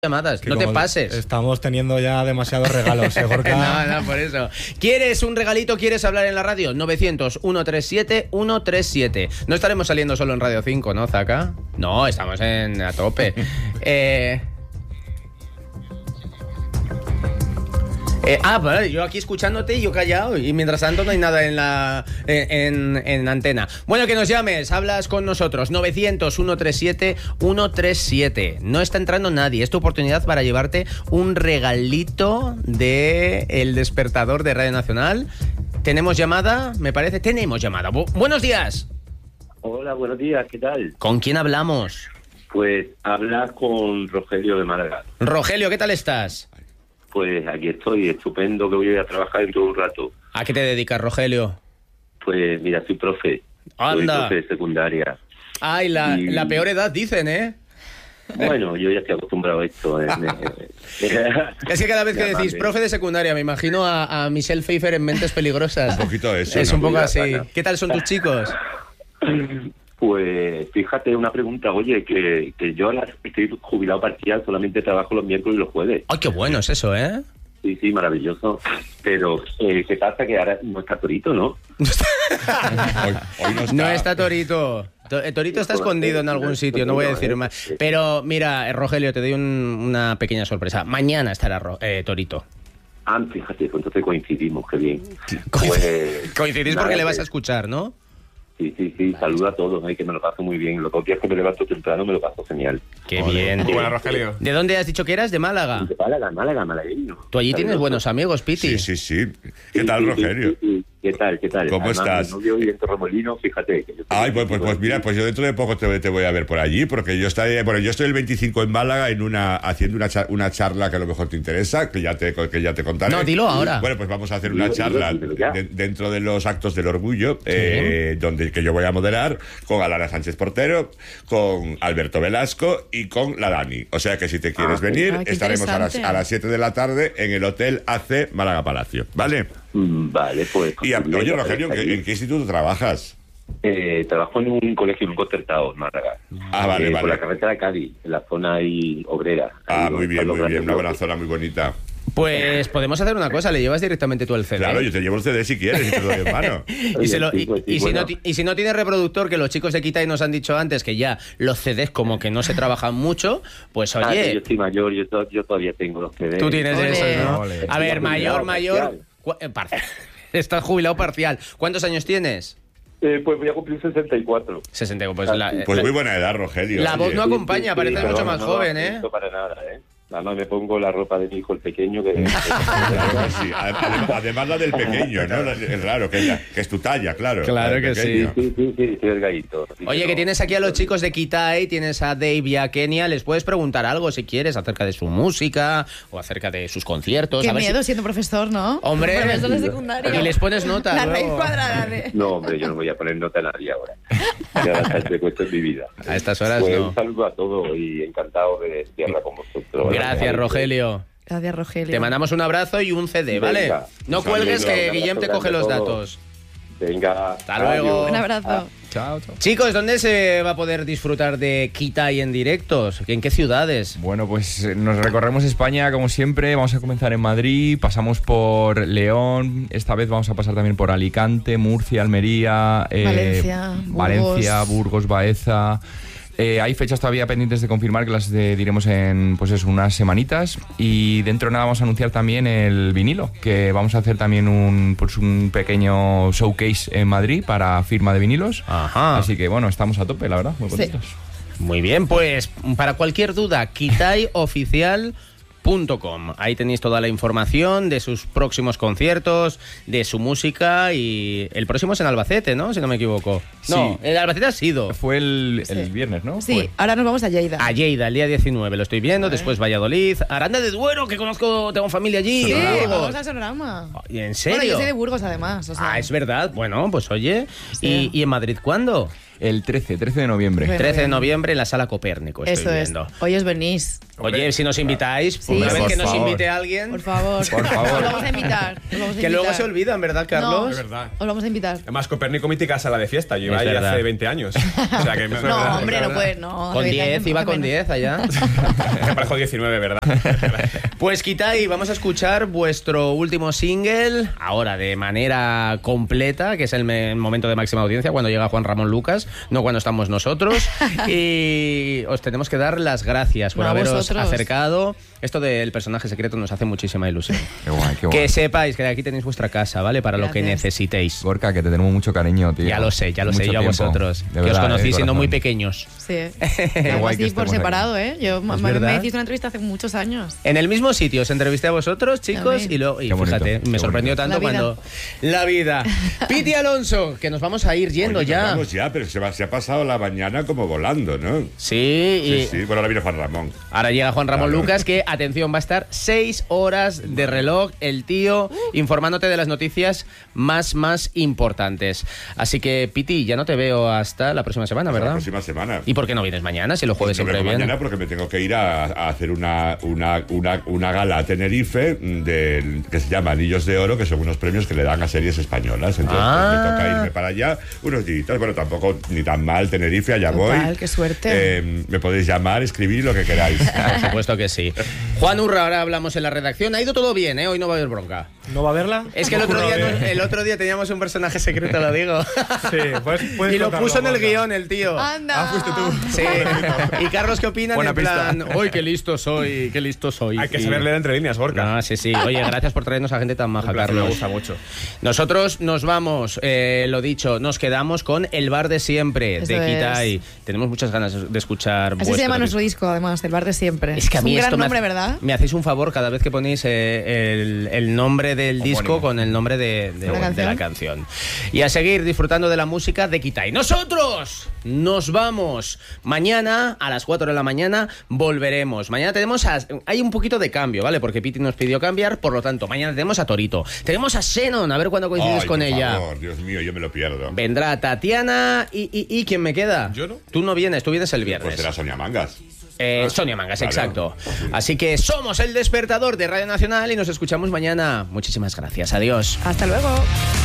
llamadas, no te pases. Estamos teniendo ya demasiados regalos, Gorka. No, por eso. ¿Quieres un regalito? ¿Quieres hablar en la radio? 900-137-137. No estaremos saliendo solo en Radio 5, ¿no, Zaka? No, estamos a tope. Vale, yo aquí escuchándote y yo callado, y mientras tanto no hay nada en antena. Bueno, que nos llames, hablas con nosotros. 900-137-137. No está entrando nadie, es tu oportunidad para llevarte un regalito de El Despertador de Radio Nacional. ¿Tenemos llamada? Me parece, tenemos llamada. Buenos días. Hola, buenos días, ¿qué tal? ¿Con quién hablamos? Pues hablas con Rogelio de Málaga. Rogelio, ¿qué tal estás? Pues aquí estoy, estupendo, que voy a trabajar dentro de un rato. ¿A qué te dedicas, Rogelio? Pues mira, soy profe. ¡Anda! Soy profe de secundaria. Ay, la peor edad, dicen, ¿eh? Bueno, yo ya estoy acostumbrado a esto. Es que cada vez que decís profe de secundaria, me imagino a Michelle Pfeiffer en Mentes Peligrosas. Un poquito eso. Es un poco así. ¿Qué tal son tus chicos? Pues fíjate, una pregunta, oye, que yo ahora estoy jubilado parcial, solamente trabajo los miércoles y los jueves. ¡Ay, qué bueno es eso, eh! Sí, maravilloso. Pero, ¿qué pasa? Que ahora no está Torito, ¿no? Hoy no está. No está Torito. Torito está escondido en algún sitio, no voy a decir más. Pero mira, Rogelio, te doy una pequeña sorpresa. Mañana estará Torito. Fíjate, pues entonces coincidimos, qué bien. Coincidís porque le vas a escuchar, ¿no? Sí, saluda a todos, que me lo paso muy bien. Los 2 días que me levanto temprano me lo paso genial. Qué bien. Muy buena, Rogelio. ¿De dónde has dicho que eras? ¿De Málaga? De Málaga, malagueño. Tú allí tienes buenos amigos, Piti. Sí. ¿Qué tal, Rogelio? Sí. ¿Qué tal? ¿Cómo estás? Mi novio y en Torremolinos, fíjate. Pues mira, pues yo dentro de poco te voy a ver por allí, porque yo estoy el 25 en Málaga haciendo una charla que a lo mejor te interesa, que ya te contaré. No, dilo ahora. Bueno, pues vamos a hacer una charla dentro de los actos del orgullo, donde que yo voy a moderar con Alara Sánchez Portero, con Alberto Velasco y con la Dani. O sea que si te quieres venir, estaremos a las 7 de la tarde en el Hotel AC Málaga Palacio, ¿vale? Vale, pues... Y oye, Rogelio, ¿en qué instituto trabajas? Trabajo en un colegio muy concertado en Málaga. Vale. Por la carretera de Cádiz, en la zona ahí obrera. Muy bien. Una buena zona muy bonita. Pues podemos hacer una cosa, le llevas directamente tú el CD. Claro, yo te llevo el CD si quieres y te lo doy en mano. Y si no tienes reproductor, que los chicos de Kitai nos han dicho antes que ya los CDs como que no se trabajan mucho, pues oye... Yo estoy mayor, yo todavía tengo los CDs. Tú tienes eso, ¿no? Ole. A ver, mayor... Parcial. Estás jubilado parcial. ¿Cuántos años tienes? Pues voy a cumplir 64. 64, pues muy buena edad, Rogelio. La voz no acompaña, parece mucho más joven, ¿eh? No para nada, Además me pongo la ropa de mi hijo, el pequeño, que... Claro que sí. Además la del pequeño, ¿no? Es raro, que es tu talla, claro. Claro que sí. Sí, el gallito. Oye, que tienes aquí a los chicos de Kitai, tienes a Dave y a Kenia, les puedes preguntar algo si quieres acerca de su música o acerca de sus conciertos. Qué miedo siendo profesor, ¿no? Hombre, profesor de secundaria. Y les pones nota. La luego. raíz cuadrada de... No, hombre, yo no voy a poner nota a nadie ahora. Ya bastante cuesta en mi vida. A estas horas pues no. Un saludo a todos y encantado de hablar con vosotros. Gracias, Rogelio. Gracias, Rogelio. Te mandamos un abrazo y un CD, ¿vale? Venga. No cuelgues, que Guillem te coge los todo. datos. Venga. Hasta luego. Un abrazo. Chao. Chicos, ¿dónde se va a poder disfrutar de Kitai en directos? ¿En qué ciudades? Bueno, pues nos recorremos España como siempre. Vamos a comenzar en Madrid, pasamos por León, esta vez vamos a pasar también por Alicante, Murcia, Almería, Valencia, Burgos, Baeza. Hay fechas todavía pendientes de confirmar, que las diremos en unas semanitas. Y dentro de nada vamos a anunciar también el vinilo, que vamos a hacer también un pequeño showcase en Madrid para firma de vinilos. Ajá. Así que bueno, estamos a tope, la verdad, muy contentos. Sí. Muy bien, pues para cualquier duda, kitaiOficial.com. Ahí tenéis toda la información de sus próximos conciertos, de su música, y el próximo es en Albacete, ¿no? Si no me equivoco. Sí. No, en Albacete ha sido. Fue el viernes, ¿no? Sí, ahora nos vamos a Lleida. A Lleida, el día 19, lo estoy viendo, después Valladolid, Aranda de Duero, que conozco, tengo familia allí. Sí, amigos. vamos al Sonorama. ¿En serio? Bueno, yo soy de Burgos, además. O sea. Es verdad. Bueno, pues oye, Sí. ¿Y en Madrid cuándo? El 13 de noviembre. 13 de noviembre en la Sala Copérnico, estoy viendo. Hoy os venís. Oye, si nos invitáis, Sí. una vez que nos favor. invite a alguien. Por favor. Por favor. Os vamos a invitar. Que luego se olvidan, ¿verdad, Carlos? Es verdad. Os vamos a invitar. Además, Copérnico, mítica sala de fiesta. Yo iba Es ahí verdad. hace 20 años. O sea que No, hombre, no puedes, no. Con hace 10, 20 años, iba hace con menos. 10 allá. Me parejo 19, ¿verdad? Pues Kitai, vamos a escuchar vuestro último single, ahora de manera completa, que es el momento de máxima audiencia, cuando llega Juan Ramón Lucas, no cuando estamos nosotros. Y os tenemos que dar las gracias por No, a haberos vosotros. acercado. Esto del personaje secreto nos hace muchísima ilusión. Qué guay, qué guay. Que sepáis que aquí tenéis vuestra casa, ¿vale? Para lo que Gracias. necesitéis. Gorka, que te tenemos mucho cariño, tío. Ya lo sé, yo Mucho a tiempo. vosotros. De Que os verdad, conocí de siendo muy corazón. pequeños. Sí. Qué Algo guay que así por estemos separado, ¿eh? verdad? Me hiciste una entrevista hace muchos años. En el mismo sitio os entrevisté a vosotros, chicos, También. y luego, y Qué bonito, fíjate, me qué sorprendió bonito. tanto La vida. cuando... La vida. Piti Alonso, que nos vamos a ir yendo Oye, ya. nos vamos ya, pero se ha pasado la mañana como volando, ¿no? Sí, y Sí, sí. Bueno, ahora viene Juan Ramón. ahora llega Juan Ramón Claro. Lucas, que, atención, va a estar 6 horas de reloj, el tío, informándote de las noticias más importantes. Así que, Piti, ya no te veo hasta la próxima semana, La ¿verdad? próxima semana. ¿Y por qué no vienes mañana, si los jueves No siempre vengo vienen? mañana porque me tengo que ir a hacer una gala a Tenerife que se llama Anillos de Oro, que son unos premios que le dan a series españolas. Entonces pues, me toca irme para allá unos días. Bueno, tampoco ni tan mal Tenerife, allá voy. Total, qué suerte. Me podéis llamar, escribir lo que queráis. Por supuesto que sí. Juan Urra, ahora hablamos en la redacción. Ha ido todo bien, ¿eh? Hoy no va a haber bronca. ¿No va a verla? Es que el otro día teníamos un personaje secreto, lo digo. Sí, puedes Y lo contarlo, puso en el Gorka. guión el tío. ¡Anda! fuiste tú. Sí. Y Carlos, ¿qué opinan? Buena En plan, pista. ¡uy, qué listo soy! ¡Qué listo soy! Hay que Y- saber leer entre líneas, Gorka. No, sí, sí. Oye, gracias por traernos a gente tan maja, Un placer, Carlos. me gusta mucho. Nosotros nos vamos, lo dicho, nos quedamos con El Bar de Siempre, Eso de es. Kitai. Tenemos muchas ganas de escuchar Así se llama vuestro nuestro disco, además, El Bar de Siempre. Es que a mí un esto gran me nombre, hace- ¿verdad? Me hacéis un favor cada vez que ponéis el nombre del Homónimo. disco con el nombre de la canción. Y a seguir disfrutando de la música de Kitai. Nosotros nos vamos. Mañana a las 4 de la mañana volveremos. Mañana hay un poquito de cambio, ¿vale? Porque Piti nos pidió cambiar, por lo tanto, mañana tenemos a Torito. Tenemos a Xenon, a ver cuándo coincides Ay, con por ella. favor, Dios mío, yo me lo pierdo. Vendrá Tatiana y ¿quién me queda? ¿Yo no? Tú no vienes, tú vienes el viernes. Pues será Sonia Mangas. Sonia Mangas, Claro. exacto. Así que somos el despertador de Radio Nacional y nos escuchamos mañana. Muchísimas gracias. Adiós. Hasta luego.